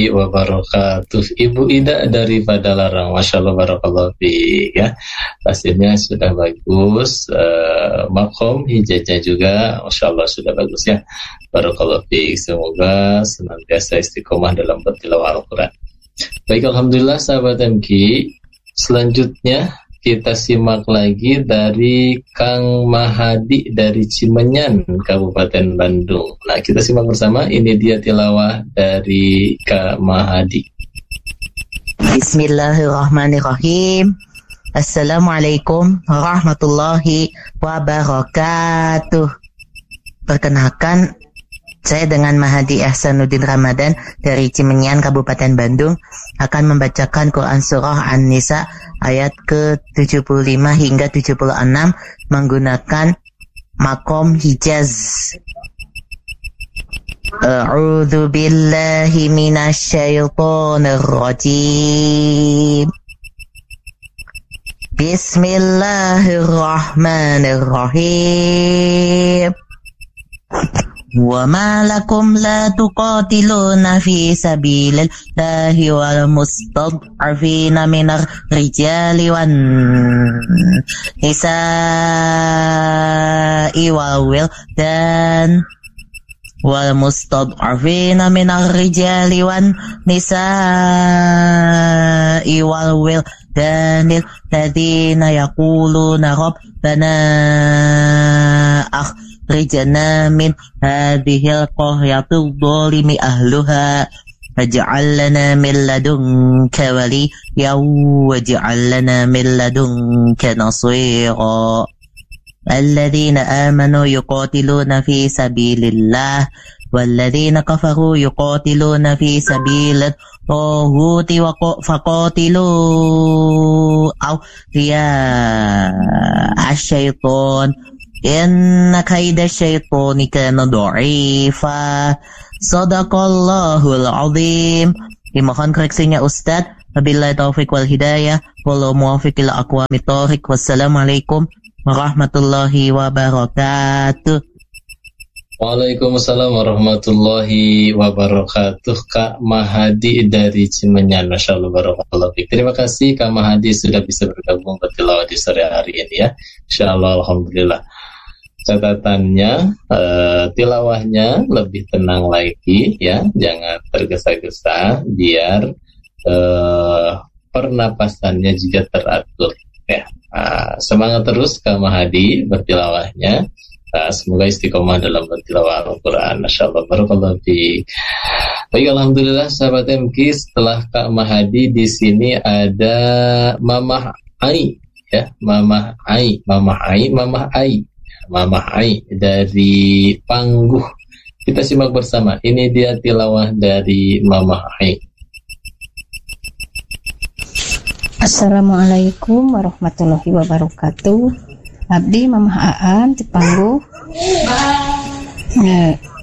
wabarakatuh. Ibu Ida dari Padalarang, Masya Allah, barakallahu fiik ya. Hasilnya sudah bagus, makom hijaznya juga, Masya Allah sudah bagus ya. Barakallahu fiik. Semoga senantiasa istiqomah dalam bertilawah Al-Quran. Baik, alhamdulillah sahabat MQ. Selanjutnya kita simak lagi dari Kang Mahadi dari Cimenyan, Kabupaten Bandung. Nah, kita simak bersama. Ini dia tilawah dari Kang Mahadi. Bismillahirrahmanirrahim. Assalamualaikum warahmatullahi wabarakatuh. Perkenalkan, saya dengan Mahadi Ihsanuddin Ramadan dari Cimenyan, Kabupaten Bandung akan membacakan Quran Surah An-Nisa ayat ke-75 hingga 76 menggunakan makom hijaz. A'udzu billahi minasyaitonir rajim. Bismillahirrahmanirrahim. وَمَا لَكُمْ لَا تُقَاتِلُونَ فِي سَبِيلِ اللَّهِ وَالْمُسْتَضْعَفِينَ مِنَ الرِّجَالِ وَالنِّسَاءِ وَالْوِلْدَانِ وَالْمُسْتَضْعَفِينَ مِنَ الرِّجَالِ وَالنِّسَاءِ وَالْوِلْدَانِ الَّذِينَ يَقُولُونَ رَبَّنَا أخرجنا من هذه القرية الظالم أهلها واجعل لنا من لدنك وليا واجعل لنا من لدنك نصيرا الذين آمنوا يقاتلون في سبيل الله والذين كفروا يقاتلون في سبيل الطاغوت فقاتلوا أولياء الشيطان Inna kaida syaitoni kana dha'ifa. Shadaqallahul azim. Dimohon koreksinya Ustaz. Wabillahi taufiq wal hidayah. Wallahu muwaffiq ila aqwamit thoriq. Wassalamualaikum warahmatullahi wabarakatuh. Waalaikumsalam warahmatullahi wabarakatuh. Kak Mahadi dari Cimenyan, Masya Allah, barakallahu fiik. Terima kasih Kak Mahadi sudah bisa bergabung bertilawah di sore hari ini ya. Insya Allah, alhamdulillah. Catatannya, tilawahnya lebih tenang lagi ya, jangan tergesa-gesa, biar pernapasannya juga teratur ya. Semangat terus Kak Mahadi bertilawahnya. Semoga istiqomah dalam bertilawah Al-Quran. Masya Allah, barakallahu fiik. Baik, alhamdulillah sahabat MQ, setelah Kak Mahadi di sini ada Mamah Ai ya, Mamah Ai dari Pangguh. Kita simak bersama. Ini dia tilawah dari Mamah Ai. Assalamualaikum warahmatullahi wabarakatuh. Abdi Mamah Aan di Pangguh.